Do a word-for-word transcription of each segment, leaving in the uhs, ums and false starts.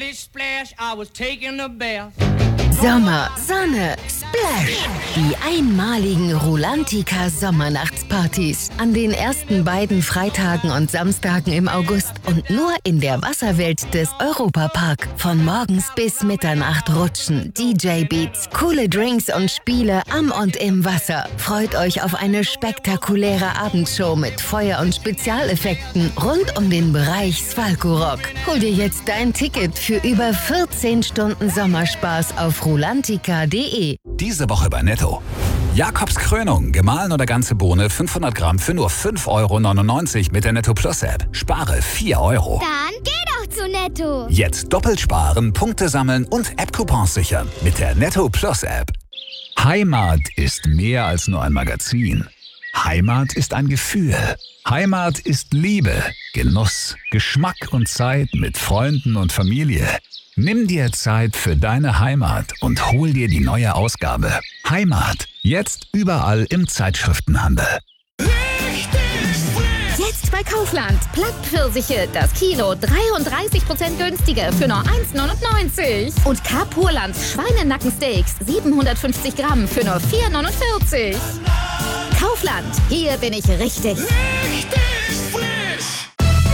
Sommer, Sonne, Splash! Die einmaligen Rulantica Sommernachtspartys an den ersten beiden Freitagen und Samstagen im August und nur in der Wasserwelt des Europapark. Von morgens bis Mitternacht rutschen, D J-Beats, coole Drinks und Spiele am und im Wasser. Freut euch auf eine spektakuläre Abendshow mit Feuer- und Spezialeffekten rund um den Bereich Svalko-Rock. Hol dir jetzt dein Ticket für über vierzehn Stunden Sommerspaß auf rulantica punkt de. Diese Woche bei Netto. Jakobs Krönung, gemahlen oder ganze Bohne, fünfhundert Gramm für nur fünf Euro neunundneunzig mit der Netto Plus App. Spare vier Euro. Dann geh doch zu Netto. Jetzt doppelt sparen, Punkte sammeln und App-Coupons sichern mit der Netto Plus App. Heimat ist mehr als nur ein Magazin. Heimat ist ein Gefühl. Heimat ist Liebe, Genuss, Geschmack und Zeit mit Freunden und Familie. Nimm dir Zeit für deine Heimat und hol dir die neue Ausgabe. Heimat. Jetzt überall im Zeitschriftenhandel. Jetzt bei Kaufland. Plattpfirsiche, das Kilo dreiunddreißig Prozent günstiger für nur eins neunundneunzig. Und Kapurland Schweinenackensteaks siebenhundertfünfzig Gramm für nur vier neunundvierzig. Kaufland, hier bin ich richtig. Richtig frisch.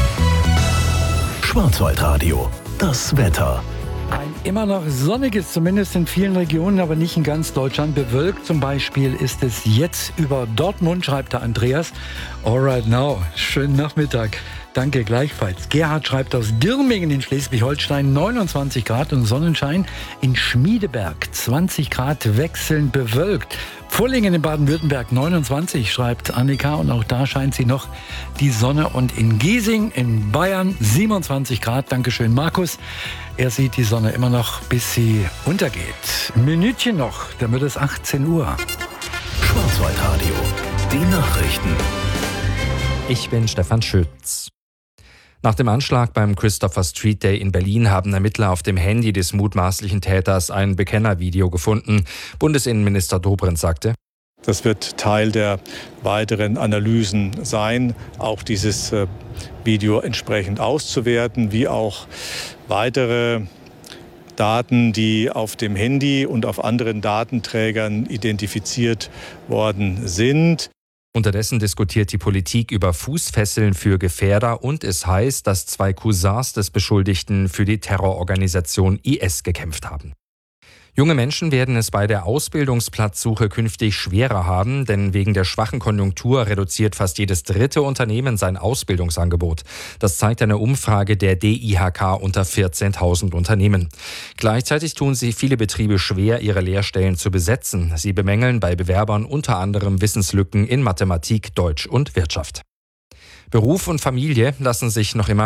Schwarzwaldradio, das Wetter. Ein immer noch sonniges, zumindest in vielen Regionen, aber nicht in ganz Deutschland. Bewölkt zum Beispiel ist es jetzt über Dortmund, schreibt der Andreas. Alright now, schönen Nachmittag. Danke gleichfalls. Gerhard schreibt aus Dirmingen in Schleswig-Holstein neunundzwanzig Grad und Sonnenschein. In Schmiedeberg zwanzig Grad wechselnd bewölkt. Pfullingen in Baden-Württemberg neunundzwanzig, schreibt Annika, und auch da scheint sie noch die Sonne. Und in Giesing in Bayern siebenundzwanzig Grad. Dankeschön, Markus. Er sieht die Sonne immer noch, bis sie untergeht. Ein Minütchen noch, dann wird es achtzehn Uhr. Schwarzwaldradio, die Nachrichten. Ich bin Stefan Schütz. Nach dem Anschlag beim Christopher Street Day in Berlin haben Ermittler auf dem Handy des mutmaßlichen Täters ein Bekennervideo gefunden. Bundesinnenminister Dobrindt sagte: Das wird Teil der weiteren Analysen sein, auch dieses äh, Video entsprechend auszuwerten, wie auch weitere Daten, die auf dem Handy und auf anderen Datenträgern identifiziert worden sind. Unterdessen diskutiert die Politik über Fußfesseln für Gefährder und es heißt, dass zwei Cousins des Beschuldigten für die Terrororganisation I S gekämpft haben. Junge Menschen werden es bei der Ausbildungsplatzsuche künftig schwerer haben, denn wegen der schwachen Konjunktur reduziert fast jedes dritte Unternehmen sein Ausbildungsangebot. Das zeigt eine Umfrage der D I H K unter vierzehntausend Unternehmen. Gleichzeitig tun sich viele Betriebe schwer, ihre Lehrstellen zu besetzen. Sie bemängeln bei Bewerbern unter anderem Wissenslücken in Mathematik, Deutsch und Wirtschaft. Beruf und Familie lassen sich noch immer